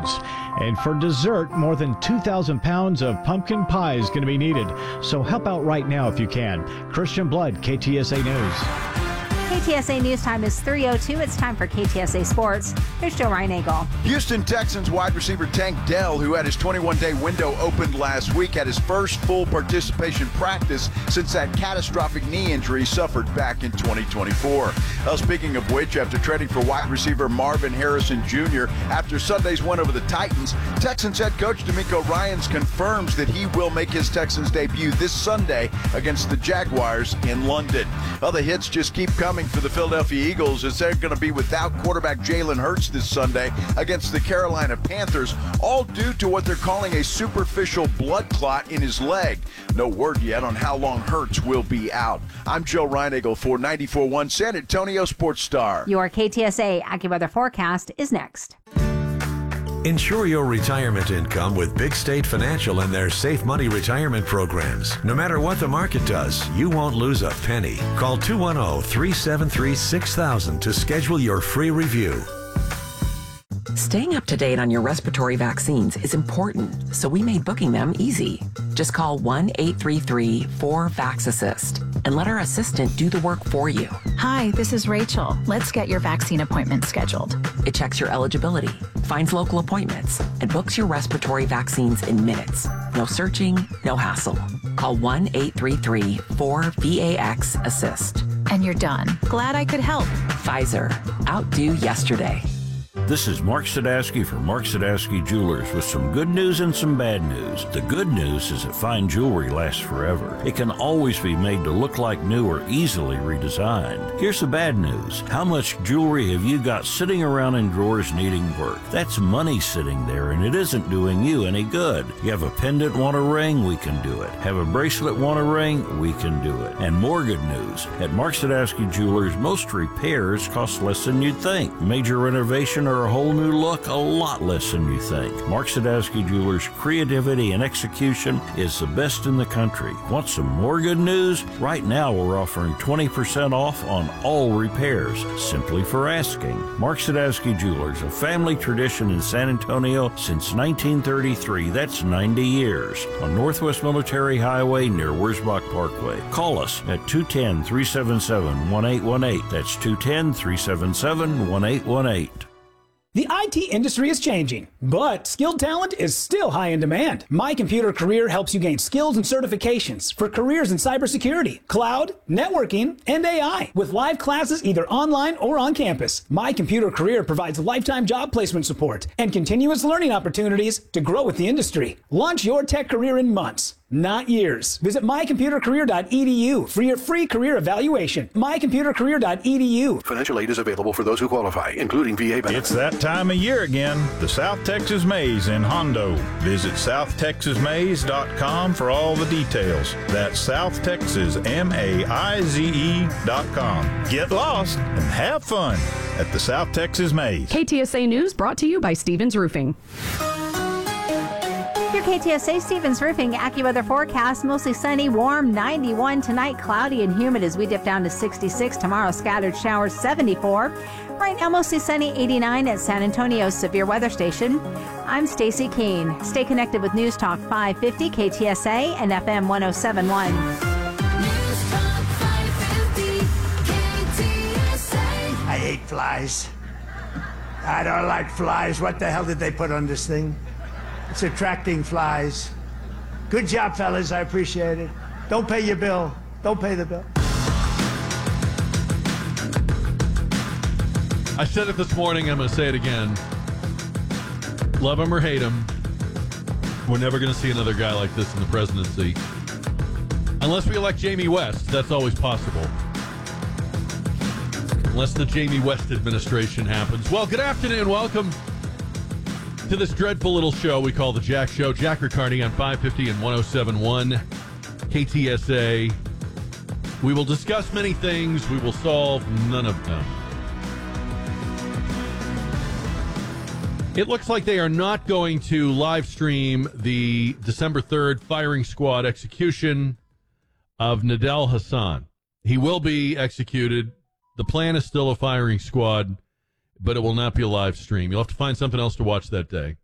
pounds. And for dessert, more than 2,000 pounds of pumpkin pie is going to be needed. So help out right now if you can. Christian Blood, KTSA News. KTSA News Time is 3:02. It's time for KTSA Sports. Here's Joe Reinagle. Houston Texans wide receiver Tank Dell, who had his 21-day window opened last week, had his first full participation practice since that catastrophic knee injury suffered back in 2024. Well, speaking of which, after trading for wide receiver Marvin Harrison Jr. after Sunday's win over the Titans, Texans head coach DeMeco Ryans confirms that he will make his Texans debut this Sunday against the Jaguars in London. Well, the hits just keep coming for the Philadelphia Eagles as they're going to be without quarterback Jalen Hurts this Sunday against the Carolina Panthers, all due to what they're calling a superficial blood clot in his leg. No word yet on how long Hurts will be out. I'm Joe Reinagle for 94.1 San Antonio Sports Star. Your KTSA AccuWeather forecast is next. Ensure your retirement income with Big State Financial and their Safe Money retirement programs. No matter what the market does, you won't lose a penny. Call 210-373-6000 to schedule your free review. Staying up to date on your respiratory vaccines is important, so we made booking them easy. Just call 1-833-4-VAX-ASSIST and let our assistant do the work for you. Hi, this is Rachel. Let's get your vaccine appointment scheduled. It checks your eligibility, finds local appointments, and books your respiratory vaccines in minutes. No searching, no hassle. Call 1-833-4-VAX-ASSIST. And you're done. Glad I could help. Pfizer. Outdo yesterday. This is Mark Sadowski for Mark Sadowski Jewelers with some good news and some bad news. The good news is that fine jewelry lasts forever. It can always be made to look like new or easily redesigned. Here's the bad news. How much jewelry have you got sitting around in drawers needing work? That's money sitting there and it isn't doing you any good. You have a pendant, want a ring? We can do it. Have a bracelet, want a ring? We can do it. And more good news. At Mark Sadowski Jewelers, most repairs cost less than you'd think. Major renovation or a whole new look, a lot less than you think. Mark Sadowski Jewelers' creativity and execution is the best in the country. Want some more good news? Right now we're offering 20% off on all repairs, simply for asking. Mark Sadowski Jewelers, a family tradition in San Antonio since 1933. That's 90 years. On Northwest Military Highway near Wurzbach Parkway. Call us at 210-377-1818. That's 210-377-1818. The IT industry is changing, but skilled talent is still high in demand. My Computer Career helps you gain skills and certifications for careers in cybersecurity, cloud, networking, and AI, with live classes either online or on campus. My Computer Career provides lifetime job placement support and continuous learning opportunities to grow with the industry. Launch your tech career in months, not years. Visit mycomputercareer.edu for your free career evaluation. mycomputercareer.edu. Financial aid is available for those who qualify, including VA benefits. It's that time of year again. The South Texas Maze in Hondo. Visit SouthTexasMaze.com for all the details. That's SouthTexasMaize.com. Get lost and have fun at the South Texas Maze. KTSA News brought to you by Stevens Roofing. Your KTSA Stevens Roofing AccuWeather forecast, mostly sunny, warm, 91 tonight, cloudy and humid as we dip down to 66. Tomorrow, scattered showers, 74. Right now, mostly sunny, 89 at San Antonio's severe weather station. I'm Stacy Keene. Stay connected with News Talk 550 KTSA and FM 1071. News Talk 550 KTSA. I hate flies. I don't like flies. What the hell did they put on this thing? It's attracting flies. Good job, fellas. I appreciate it. Don't pay your bill. Don't pay the bill. I said it this morning. I'm going to say it again. Love him or hate him, we're never going to see another guy like this in the presidency. Unless we elect Jamie West. That's always possible. Unless the Jamie West administration happens. Well, good afternoon. Welcome to this dreadful little show we call the Jack Show. Jack Riccardi on 550 and 1071 KTSA. We will discuss many things. We will solve none of them. It looks like they are not going to live stream the December 3rd firing squad execution of Nidal Hasan. He will be executed. The plan is still a firing squad, but it will not be a live stream. You'll have to find something else to watch that day.